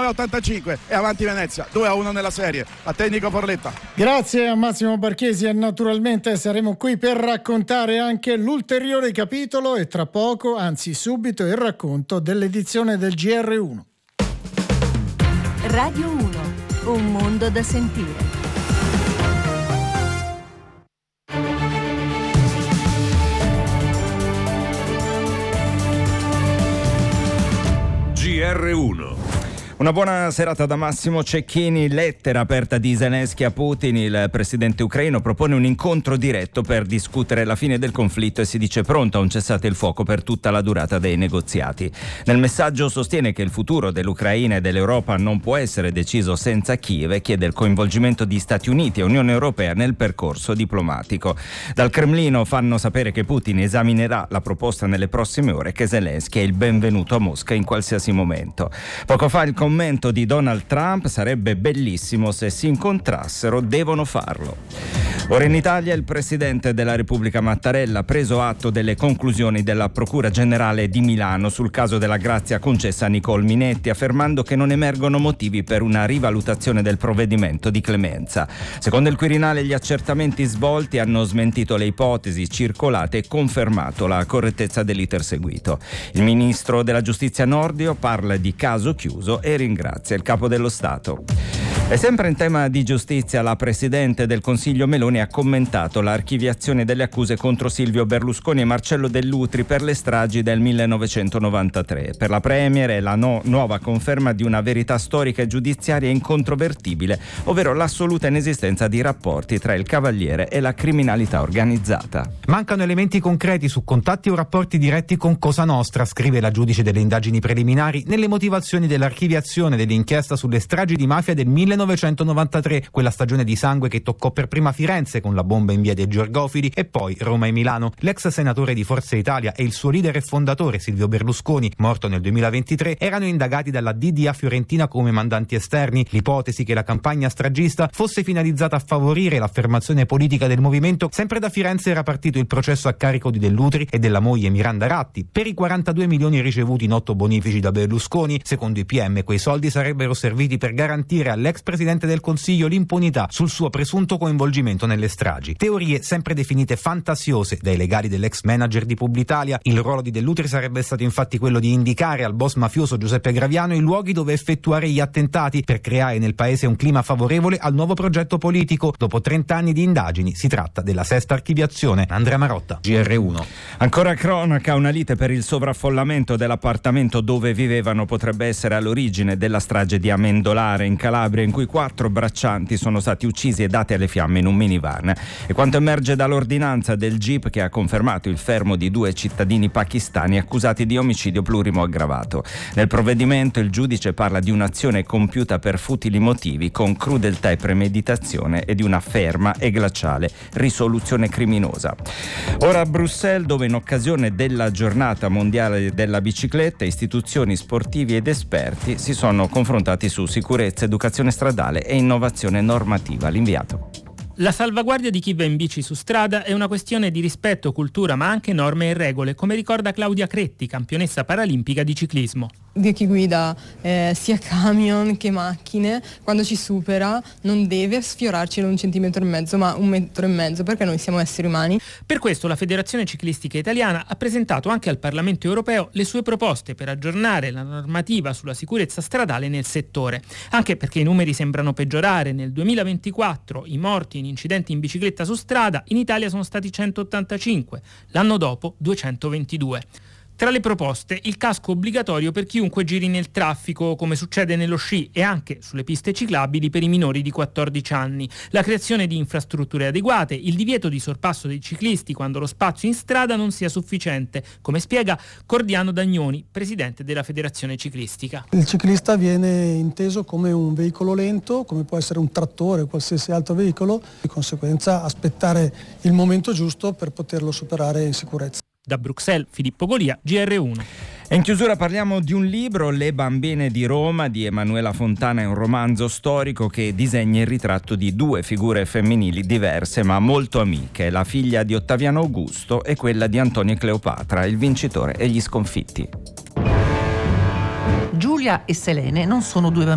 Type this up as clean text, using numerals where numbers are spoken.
all'85 e avanti Venezia, 2-1 nella serie. A te Nico Forletta. Grazie a Massimo Barchesi e naturalmente saremo qui per raccontare anche l'ulteriore capitolo e tra poco, anzi subito, il racconto dell'edizione del GR1. Radio 1, un mondo da sentire. GR1. Una buona serata da Massimo Cecchini. Lettera aperta di Zelensky a Putin. Il presidente ucraino propone un incontro diretto per discutere la fine del conflitto e si dice pronto a un cessate il fuoco per tutta la durata dei negoziati. Nel messaggio sostiene che il futuro dell'Ucraina e dell'Europa non può essere deciso senza Kiev e chiede il coinvolgimento di Stati Uniti e Unione Europea nel percorso diplomatico. Dal Cremlino fanno sapere che Putin esaminerà la proposta nelle prossime ore, che Zelensky è il benvenuto a Mosca in qualsiasi momento. Poco fa il commento di Donald Trump: sarebbe bellissimo se si incontrassero, devono farlo. Ora in Italia il Presidente della Repubblica Mattarella ha preso atto delle conclusioni della Procura Generale di Milano sul caso della grazia concessa a Nicole Minetti, affermando che non emergono motivi per una rivalutazione del provvedimento di clemenza. Secondo il Quirinale gli accertamenti svolti hanno smentito le ipotesi circolate e confermato la correttezza dell'iter seguito. Il Ministro della Giustizia Nordio parla di caso chiuso e ringrazia il Capo dello Stato. E sempre in tema di giustizia, la Presidente del Consiglio Meloni ha commentato l'archiviazione delle accuse contro Silvio Berlusconi e Marcello Dell'Utri per le stragi del 1993. Per la Premier è la nuova conferma di una verità storica e giudiziaria incontrovertibile, ovvero l'assoluta inesistenza di rapporti tra il Cavaliere e la criminalità organizzata. Mancano elementi concreti su contatti o rapporti diretti con Cosa Nostra, scrive la giudice delle indagini preliminari nelle motivazioni dell'archiviazione dell'inchiesta sulle stragi di mafia del 1993, quella stagione di sangue che toccò per prima Firenze con la bomba in via dei Georgofili e poi Roma e Milano. L'ex senatore di Forza Italia e il suo leader e fondatore Silvio Berlusconi, morto nel 2023, erano indagati dalla DDA fiorentina come mandanti esterni. L'ipotesi che la campagna stragista fosse finalizzata a favorire l'affermazione politica del movimento. Sempre da Firenze era partito il processo a carico di Dell'Utri e della moglie Miranda Ratti per i 42 milioni ricevuti in 8 bonifici da Berlusconi. Secondo i PM quei soldi sarebbero serviti per garantire all'ex Presidente del Consiglio l'impunità sul suo presunto coinvolgimento nelle stragi. Teorie sempre definite fantasiose dai legali dell'ex manager di Publitalia. Il ruolo di Dell'Utri sarebbe stato infatti quello di indicare al boss mafioso Giuseppe Graviano i luoghi dove effettuare gli attentati per creare nel paese un clima favorevole al nuovo progetto politico. Dopo 30 anni di indagini si tratta della sesta archiviazione. Andrea Marotta, GR1. Ancora cronaca, una lite per il sovraffollamento dell'appartamento dove vivevano potrebbe essere all'origine della strage di Amendolare in Calabria, in cui 4 braccianti sono stati uccisi e dati alle fiamme in un minivan. E quanto emerge dall'ordinanza del GIP che ha confermato il fermo di 2 cittadini pakistani accusati di omicidio plurimo aggravato. Nel provvedimento il giudice parla di un'azione compiuta per futili motivi, con crudeltà e premeditazione e di una ferma e glaciale risoluzione criminosa. Ora a Bruxelles, dove in occasione della giornata mondiale della bicicletta istituzioni sportivi ed esperti si sono confrontati su sicurezza, educazione stradale e innovazione normativa. L'inviato. La salvaguardia di chi va in bici su strada è una questione di rispetto, cultura, ma anche norme e regole, come ricorda Claudia Cretti, campionessa paralimpica di ciclismo. Di chi guida sia camion che macchine, quando ci supera non deve sfiorarci da 1,5 centimetri, ma 1,5 metri, perché noi siamo esseri umani. Per questo la Federazione Ciclistica Italiana ha presentato anche al Parlamento Europeo le sue proposte per aggiornare la normativa sulla sicurezza stradale nel settore, anche perché i numeri sembrano peggiorare. Nel 2024 i morti in incidenti in bicicletta su strada in Italia sono stati 185, l'anno dopo 222. Tra le proposte, il casco obbligatorio per chiunque giri nel traffico, come succede nello sci, e anche sulle piste ciclabili per i minori di 14 anni, la creazione di infrastrutture adeguate, il divieto di sorpasso dei ciclisti quando lo spazio in strada non sia sufficiente, come spiega Cordiano Dagnoni, presidente della Federazione Ciclistica. Il ciclista viene inteso come un veicolo lento, come può essere un trattore o qualsiasi altro veicolo, di conseguenza aspettare il momento giusto per poterlo superare in sicurezza. Da Bruxelles, Filippo Golia, GR1. E in chiusura parliamo di un libro, Le bambine di Roma, di Emanuela Fontana. È un romanzo storico che disegna il ritratto di 2 figure femminili diverse ma molto amiche, la figlia di Ottaviano Augusto e quella di Antonio e Cleopatra, il vincitore e gli sconfitti. Giulia e Selene non sono 2 bambine.